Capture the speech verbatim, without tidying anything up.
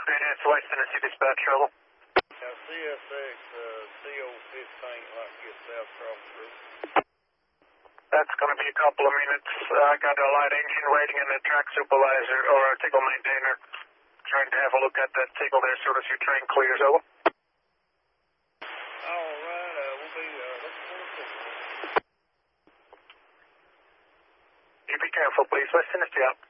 Great Answer, West Tennessee Dispatch, trouble. Now, C S X, uh, C O fifteen, like to get south cross through. That's going to be a couple of minutes. Uh, I got a light engine waiting and a track supervisor or a signal maintainer trying to have a look at that signal there as soon as your train clears over. All right, uh, we'll be uh, looking for a signal. You be careful, please. West Tennessee out.